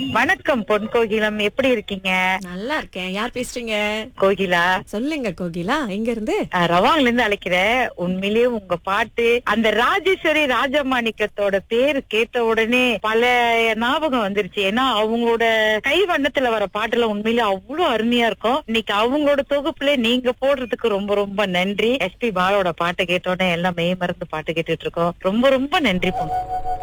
வணக்கம் பொன் கோகிலம், எப்படி இருக்கீங்க? நல்லா இருக்கேன். யார் பேசுறீங்க? கோகிலா, சொல்லுங்க கோகிலா, எங்க இருந்து? ரவாங்ல இருந்து அழைக்கிறேன். உண்மையிலேயே உங்க பாட்டு அந்த ராஜேஸ்வரி ராஜமாணிக்கத்தோட பேரு கேட்ட உடனே பல ஞாபகம் வந்துருச்சு. ஏன்னா அவங்களோட கை வண்ணத்துல வர பாட்டுல உண்மையிலேயே அவ்வளவு அருமையா இருக்கும். இன்னைக்கு அவங்களோட தொகுப்புல நீங்க போடுறதுக்கு ரொம்ப ரொம்ப நன்றி. எஸ்பி பாலோட பாட்டை கேட்ட உடனே எல்லாம் மெய் மறந்து பாட்டு கேட்டுட்டு இருக்கோம். ரொம்ப ரொம்ப நன்றி பொன்.